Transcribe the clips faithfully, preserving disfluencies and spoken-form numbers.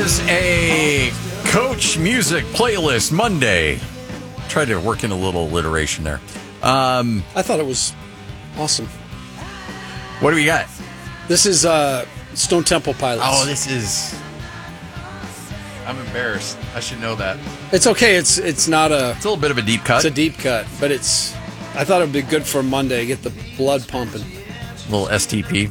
is a Coach Music Playlist Monday. Tried to work in a little alliteration there. Um, I thought it was awesome. What do we got? This is uh, Stone Temple Pilots. Oh, this is... I'm embarrassed. I should know that. It's okay. It's it's not a... It's a little bit of a deep cut. It's a deep cut, but it's... I thought it would be good for Monday, get the blood pumping. A little S T P.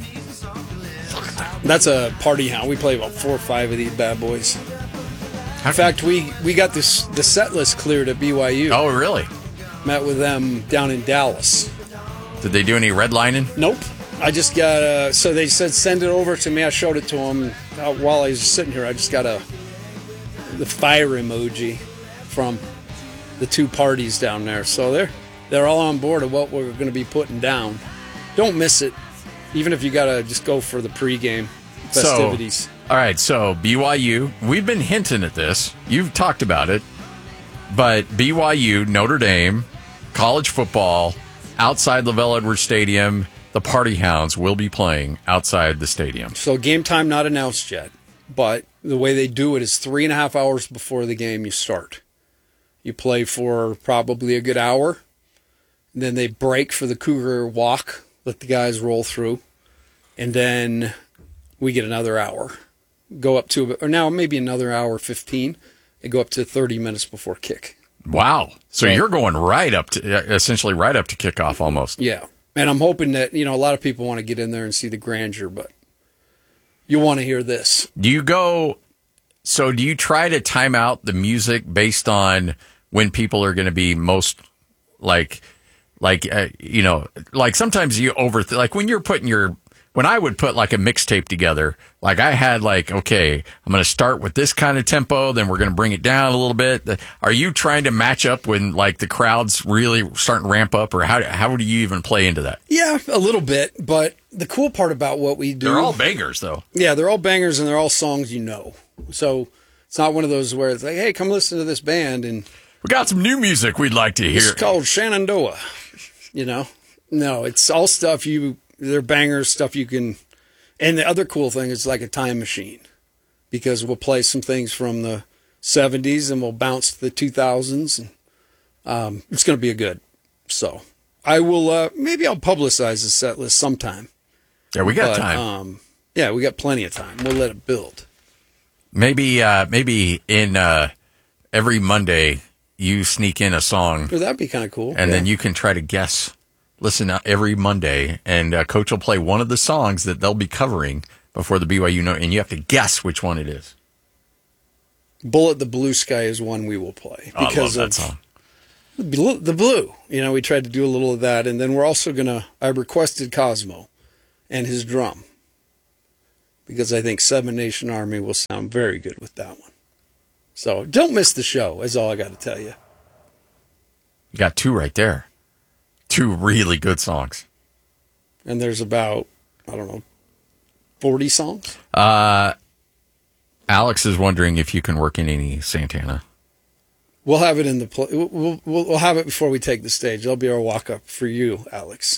That's a party hound. We play about four or five of these bad boys. How In fact, we, we got this the set list cleared at B Y U. Oh, really? Met with them down in Dallas. Did they do any redlining? Nope. I just got a... So they said send it over to me. I showed it to them. Uh, while I was sitting here, I just got a the fire emoji from the two parties down there. So they're, they're all on board of what we're going to be putting down. Don't miss it, even if you got to just go for the pregame festivities. So, all right, so B Y U, we've been hinting at this. You've talked about it. But B Y U, Notre Dame, college football, outside LaVell Edwards Stadium, the Party Hounds will be playing outside the stadium. So game time not announced yet, but the way they do it is three and a half hours before the game you start. You play for probably a good hour, and then they break for the Cougar walk, let the guys roll through, and then we get another hour. Go up to, or now maybe another hour fifteen, and go up to thirty minutes before kick. Wow. So Right. you're going right up to, essentially right up to kickoff almost. Yeah. And I'm hoping that, you know, a lot of people want to get in there and see the grandeur, but you want to hear this. Do you go, so do you try to time out the music based on when people are going to be most, like, like, uh, you know, like sometimes you over, like when you're putting your, when I would put like a mixtape together, like I had like, okay, I'm going to start with this kind of tempo, then we're going to bring it down a little bit. Are you trying to match up when like the crowd's really starting to ramp up, or how, how do you even play into that? Yeah, a little bit, but the cool part about what we do... They're all bangers though. Yeah, they're all bangers and they're all songs you know. So it's not one of those where it's like, hey, come listen to this band and... We got some new music we'd like to hear. It's called Shenandoah, you know? No, it's all stuff you... They're bangers, stuff you can... And the other cool thing is like a time machine, because we'll play some things from the seventies and we'll bounce to the two thousands. And, um, it's going to be a good. So I will... Uh, maybe I'll publicize the set list sometime. Yeah, we got But, time. Um, yeah, we got plenty of time. We'll let it build. Maybe, uh, maybe in uh, every Monday you sneak in a song, Well, that'd be kind of cool. and yeah. then you can try to guess. Listen uh, every Monday, and uh, Coach will play one of the songs that they'll be covering before the B Y U note, and you have to guess which one it is. Bullet the Blue Sky is one we will play Oh, because I love of that song. The, blue, the blue. You know, we tried to do a little of that, and then we're also gonna. I requested Cosmo and his drum because I think Seven Nation Army will sound very good with that one. So don't miss the show. Is all I got to tell you. You got two right there. Two really good songs. And there's about I don't know forty songs. Uh, Alex is wondering if you can work in any Santana. We'll have it in the pl- we'll, we'll we'll have it before we take the stage. That'll be our walk up for you, Alex.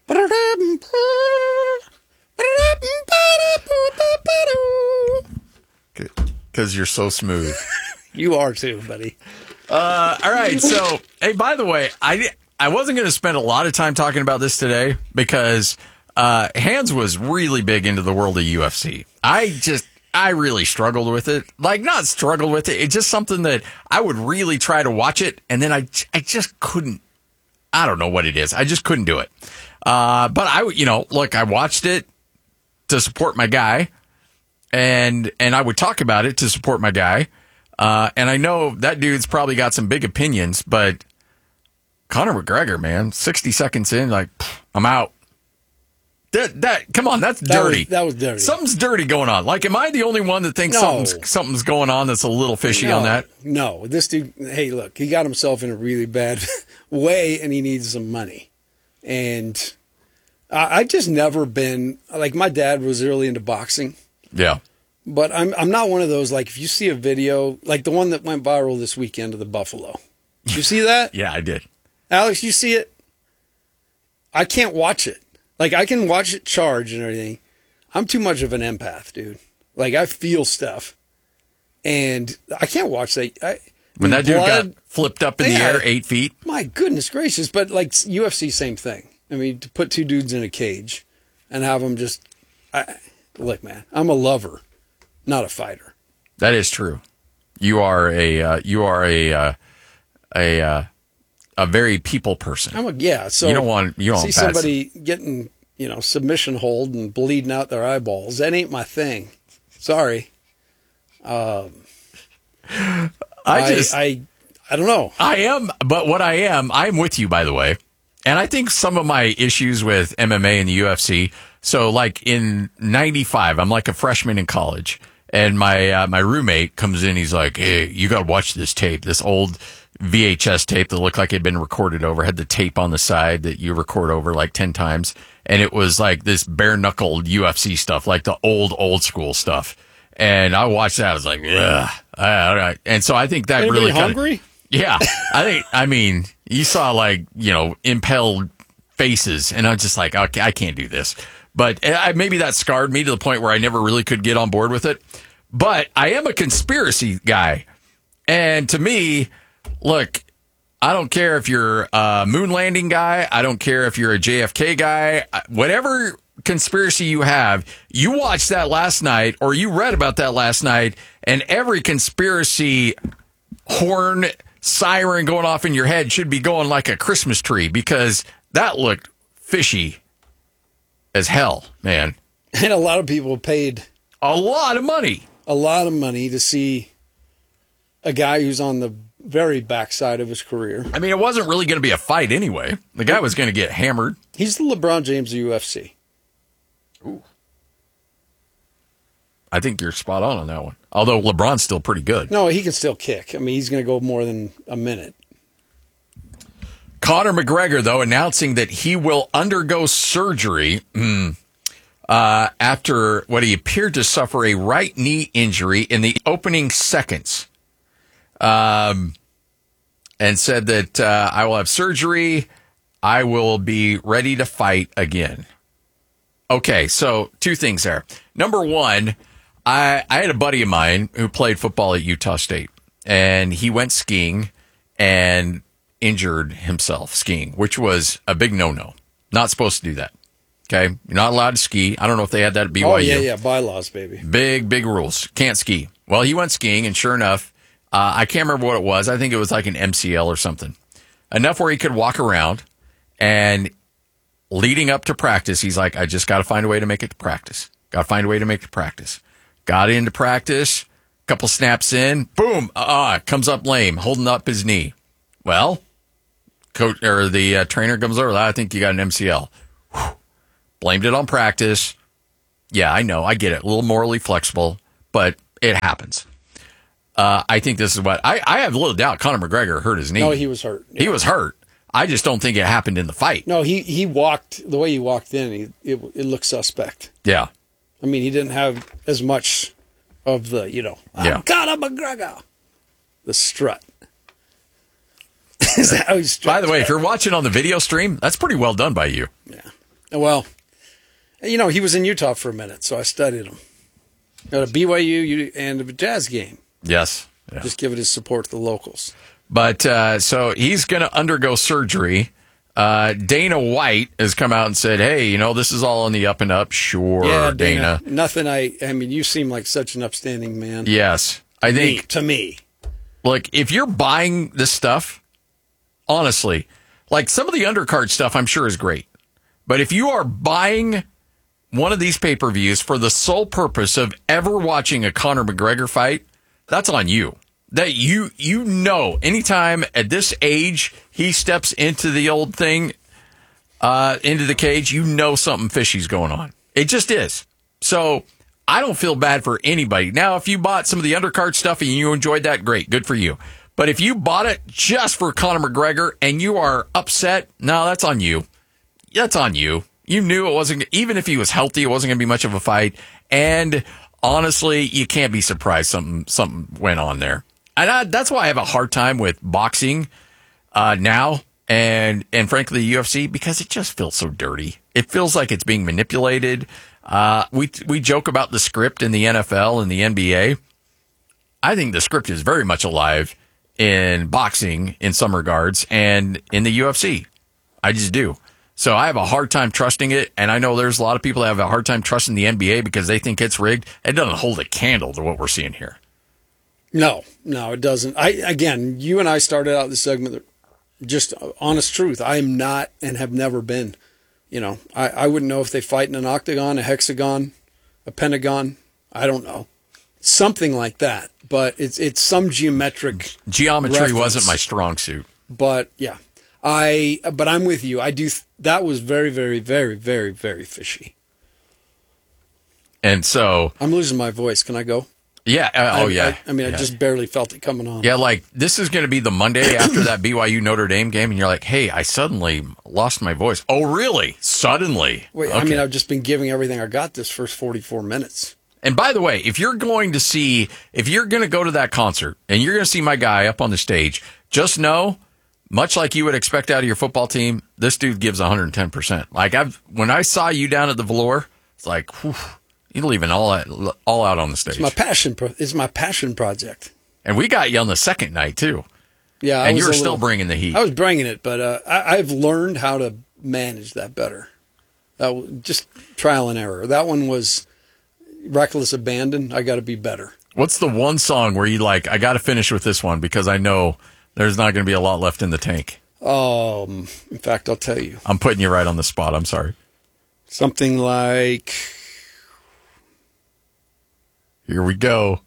Because you're so smooth. You are too, buddy. Uh, all right. So, hey, by the way, I, I wasn't going to spend a lot of time talking about this today because uh, Hans was really big into the world of U F C. I just, I really struggled with it. Like, not struggled with it. It's just something that I would really try to watch it, and then I, I just couldn't. I don't know what it is. I just couldn't do it. Uh, but I, you know, look, I watched it to support my guy, and and I would talk about it to support my guy. Uh, and I know that dude's probably got some big opinions, but Conor McGregor, man, sixty seconds in, like, pff, I'm out. That, that, come on, that's That dirty. was, that was dirty. Something's dirty going on. Like, am I the only one that thinks No. something's, something's going on that's a little fishy no, on that? No, this dude. Hey, look, he got himself in a really bad way, and he needs some money. And I, I've just never been like my dad was really into boxing. Yeah. But I'm I'm not one of those, like, if you see a video, like the one that went viral this weekend of the Buffalo. Did you see that? Yeah, I did. Alex, you see it? I can't watch it. Like, I can watch it charge and everything. I'm too much of an empath, dude. Like, I feel stuff. And I can't watch that. I, When that dude blood, got flipped up in yeah, the air eight feet. My goodness gracious. But like U F C, same thing. I mean, to put two dudes in a cage and have them just, I, look, man, I'm a lover, not a fighter. That is true. You are a, uh, you are a, uh, a, uh, a very people person. I'm a, yeah. So you don't want, you don't see want somebody getting, you know, submission hold and bleeding out their eyeballs. That ain't my thing. Sorry. Um, I I, just, I, I don't know. I am, but what I am, I'm with you, by the way. And I think some of my issues with M M A and the U F C, so like in ninety-five, I'm like a freshman in college, and my uh, my roommate comes in, he's like, hey, you got to watch this tape, this old V H S tape that looked like it had been recorded over, had the tape on the side that you record over like ten times, and it was like this bare-knuckled U F C stuff, like the old, old school stuff. And I watched that, I was like, ugh. All right. And so I think that Anybody really kinda, hungry? yeah, I think, I mean, you saw like, you know, impaled faces, and I'm just like, okay, I can't do this. But I, maybe that scarred me to the point where I never really could get on board with it. But I am a conspiracy guy. And to me, look, I don't care if you're a moon landing guy. I don't care if you're a J F K guy. Whatever conspiracy you have, you watched that last night or you read about that last night, and every conspiracy horn siren going off in your head should be going like a Christmas tree, because that looked fishy as hell, man. And a lot of people paid a lot of money, a lot of money to see a guy who's on the very backside of his career. I mean, it wasn't really going to be a fight anyway. The guy was going to get hammered. He's the LeBron James of U F C. Ooh. I think you're spot on on that one. Although LeBron's still pretty good. No, he can still kick. I mean, he's going to go more than a minute. Conor McGregor, though, announcing that he will undergo surgery mm, uh, after what he appeared to suffer a right knee injury in the opening seconds. Um, and said that uh, I will have surgery. I will be ready to fight again. Okay, so two things there. Number one, I, I had a buddy of mine who played football at Utah State, and he went skiing and injured himself skiing, which was a big no-no. Not supposed to do that. Okay, you're not allowed to ski. I don't know if they had that at B Y U. Oh, yeah, yeah, bylaws, baby. Big, big rules. Can't ski. Well, he went skiing, and sure enough, uh, I can't remember what it was. I think it was like an M C L or something. Enough where he could walk around, and leading up to practice, he's like, I just got to find a way to make it to practice. Got to find a way to make it to practice. Got into practice, couple snaps in, boom, ah, comes up lame, holding up his knee. Well, coach or the uh, trainer comes over, I think you got an M C L. Whew. Blamed it on practice. Yeah, I know, I get it. A little morally flexible, but it happens. Uh, I think this is what, I, I have little doubt Conor McGregor hurt his knee. No, he was hurt. Yeah. He was hurt. I just don't think it happened in the fight. No, he, he walked, the way he walked in, he, it, it looked suspect. Yeah. I mean, he didn't have as much of the, you know, I'm yeah. Conor McGregor. The strut. Is that how he struts? By the way, if you're watching on the video stream, that's pretty well done by you. Yeah. Well, you know, he was in Utah for a minute, so I studied him. Got a B Y U and a Jazz game. Yes. Yeah. Just giving his support to the locals. But uh, so he's going to undergo surgery. Uh, Dana White has come out and said, hey, you know, this is all on the up and up. Sure, yeah, Dana. Dana. Nothing I, I mean, you seem like such an upstanding man. Yes. I think. Me, to me. Look, if you're buying this stuff, honestly, like some of the undercard stuff I'm sure is great. But if you are buying one of these pay-per-views for the sole purpose of ever watching a Conor McGregor fight, that's on you. That you you know, anytime at this age he steps into the old thing, uh, into the cage, you know something fishy's going on. It just is. So I don't feel bad for anybody. Now, if you bought some of the undercard stuff and you enjoyed that, great, good for you. But if you bought it just for Conor McGregor and you are upset, no, that's on you. That's on you. You knew it wasn't, even if he was healthy, it wasn't going to be much of a fight. And honestly, you can't be surprised something something went on there. And I, that's why I have a hard time with boxing uh, now and, and frankly, the U F C, because it just feels so dirty. It feels like it's being manipulated. Uh, we we joke about the script in the N F L and the N B A. I think the script is very much alive in boxing in some regards and in the U F C. I just do. So I have a hard time trusting it, and I know there's a lot of people that have a hard time trusting the N B A because they think it's rigged. It doesn't hold a candle to what we're seeing here. No, no, it doesn't. I again, you and I started out this segment, just honest truth. I am not and have never been. You know, I, I wouldn't know if they fight in an octagon, a hexagon, a pentagon. I don't know. Something like that. But it's it's some geometric Geometry reference. wasn't my strong suit. But yeah, I. But I'm with you. I do. That was very, very, very, very, very fishy. And so I'm losing my voice. Can I go? Yeah. Uh, oh, I, yeah. I, I mean, yeah. I just barely felt it coming on. Yeah, like this is going to be the Monday after that B Y U Notre Dame game, and you're like, hey, I suddenly lost my voice. Oh, really? Suddenly? Wait, Okay. I mean, I've just been giving everything I got this first forty-four minutes. And by the way, if you're going to see, if you're going to go to that concert and you're going to see my guy up on the stage, just know, much like you would expect out of your football team, this dude gives one hundred ten percent. Like I've, when I saw you down at the Velour, it's like, whew, you're leaving all out, all out on the stage. It's my passion. Pro- it's my passion project. And we got you on the second night too. Yeah, I and was you were a still little, bringing the heat. I was bringing it, but uh, I, I've learned how to manage that better. That was just trial and error. That one was reckless abandon. I got to be better. What's the one song where you like, I got to finish with this one because I know there's not going to be a lot left in the tank? Um, in fact, I'll tell you. I'm putting you right on the spot. I'm sorry. Something like... Here we go.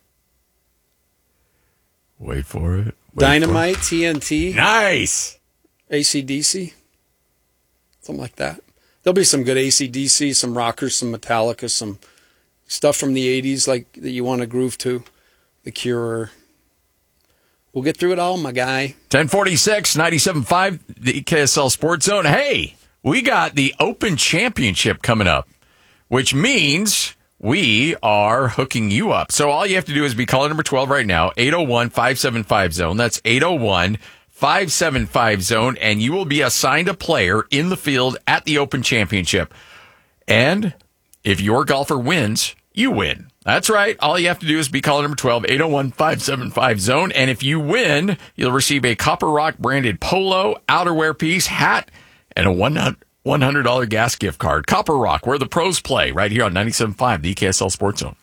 Wait for it. Wait Dynamite, for it. T N T. Nice. A C D C. Something like that. There'll be some good A C D C, some rockers, some Metallica, some stuff from the eighties like that you want to groove to. The Cure. We'll get through it all, my guy. ten forty-six, ninety-seven point five, the K S L Sports Zone. Hey, we got the Open Championship coming up, which means we are hooking you up. So all you have to do is be caller number twelve right now, eight oh one, five seven five, zone. That's eight oh one, five seven five, zone, and you will be assigned a player in the field at the Open Championship. And if your golfer wins, you win. That's right. All you have to do is be caller number twelve, eight oh one, five seven five, zone. And if you win, you'll receive a Copper Rock branded polo, outerwear piece, hat, and a one hundred dollars gas gift card. Copper Rock, where the pros play, right here on ninety-seven point five, the K S L Sports Zone.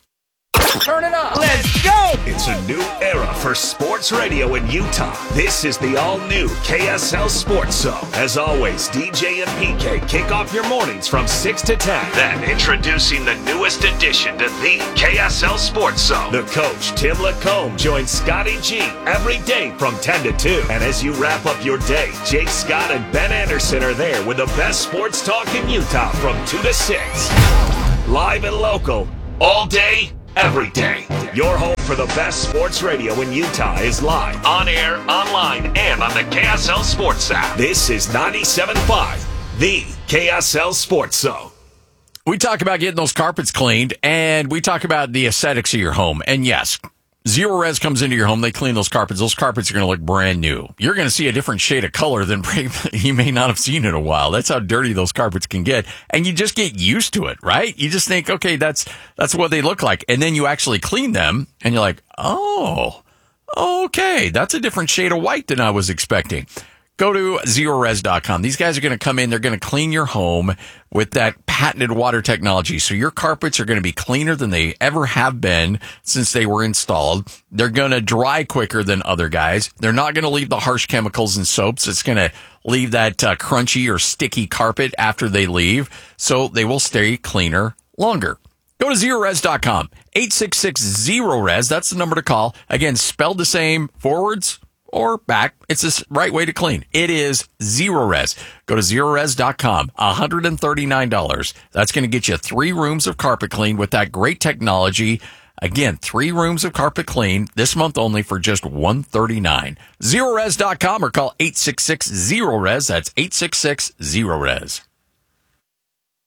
Turn it up. Let's go. It's a new era for sports radio in Utah. This is the all-new K S L Sports Zone. As always, D J and P K kick off your mornings from six to ten. Then, introducing the newest addition to the K S L Sports Zone. The coach, Tim Lacombe, joins Scotty G every day from ten to two. And as you wrap up your day, Jake Scott and Ben Anderson are there with the best sports talk in Utah from two to six. Live and local, all day, every day. Your home for the best sports radio in Utah is live, on air, online, and on the K S L Sports app. This is ninety-seven point five, the K S L Sports Zone. We talk about getting those carpets cleaned, and we talk about the aesthetics of your home. And yes, Zero Res comes into your home, they clean those carpets. Those carpets are going to look brand new. You're going to see a different shade of color than you may not have seen in a while. That's how dirty those carpets can get. And you just get used to it, right? You just think, okay, that's that's what they look like. And then you actually clean them, and you're like, oh, okay, that's a different shade of white than I was expecting. Go to zero res dot com. These guys are going to come in. They're going to clean your home with that patented water technology. So your carpets are going to be cleaner than they ever have been since they were installed. They're going to dry quicker than other guys. They're not going to leave the harsh chemicals and soaps. It's going to leave that uh, crunchy or sticky carpet after they leave. So they will stay cleaner longer. Go to zero res dot com. eight six six, zero res. That's the number to call. Again, spelled the same forwards or back. It's the right way to clean. It is Zero Res. Go to zero res dot com. one hundred thirty-nine dollars. That's going to get you three rooms of carpet clean with that great technology. Again, three rooms of carpet clean this month only for just one hundred thirty-nine dollars. zero res dot com or call eight six six, zero res. That's eight six six, zero res.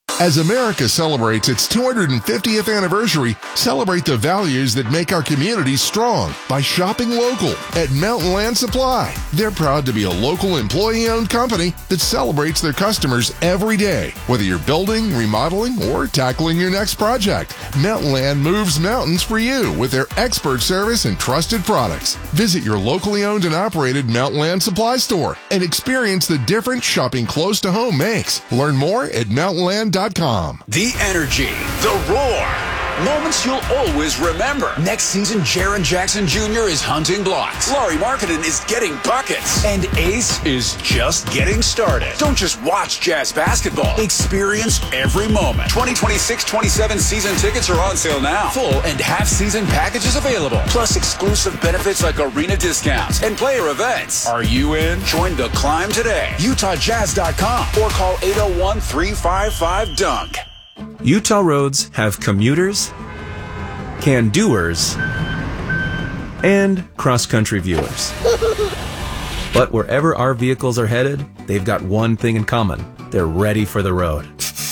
As America celebrates its two hundred fiftieth anniversary, celebrate the values that make our communities strong by shopping local at Mountain Land Supply. They're proud to be a local employee-owned company that celebrates their customers every day. Whether you're building, remodeling, or tackling your next project, Mountain Land moves mountains for you with their expert service and trusted products. Visit your locally owned and operated Mountain Land Supply store and experience the difference shopping close to home makes. Learn more at mountain land dot com. The energy, the roar, moments you'll always remember. Next season, Jaren Jackson Junior is hunting blocks. Laurie Markkinen is getting buckets. And Ace is just getting started. Don't just watch Jazz basketball. Experience every moment. twenty twenty-six twenty-seven season tickets are on sale now. Full and half-season packages available. Plus exclusive benefits like arena discounts and player events. Are you in? Join the climb today. Utah Jazz dot com or call eight oh one, three five five, dunk. Utah roads have commuters, can-doers, and cross-country viewers. But wherever our vehicles are headed, they've got one thing in common. They're ready for the road.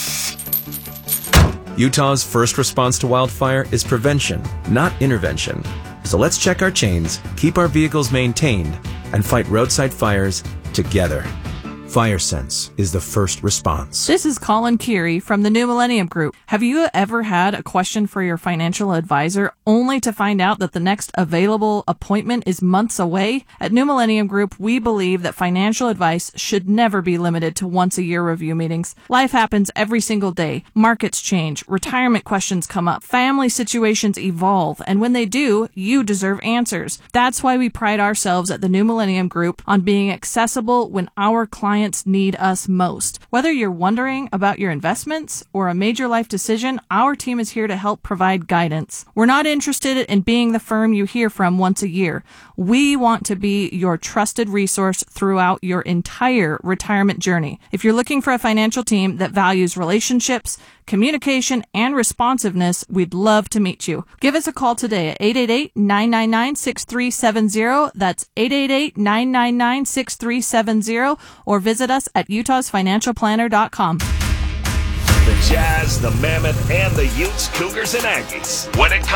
Utah's first response to wildfire is prevention, not intervention. So let's check our chains, keep our vehicles maintained, and fight roadside fires together. FireSense is the first response. This is Colin Keary from the New Millennium Group. Have you ever had a question for your financial advisor only to find out that the next available appointment is months away? At New Millennium Group, we believe that financial advice should never be limited to once-a-year review meetings. Life happens every single day. Markets change, retirement questions come up, family situations evolve, and when they do, you deserve answers. That's why we pride ourselves at the New Millennium Group on being accessible when our clients need us most. Whether you're wondering about your investments or a major life decision, our team is here to help provide guidance. We're not interested in being the firm you hear from once a year. We want to be your trusted resource throughout your entire retirement journey. If you're looking for a financial team that values relationships, communication, and responsiveness, we'd love to meet you. Give us a call today at eight eight eight, nine nine nine, six three seven zero. That's eight eight eight, nine nine nine, six three seven zero, or visit us at utahs financial planner dot com. The Jazz, the Mammoth, and the Utes, Cougars, and Aggies. When it comes